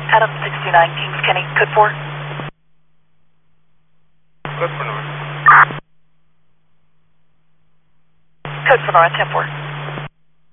Adam 69, Kings Kenny, code 4. Code for North. Code for North, 10-4.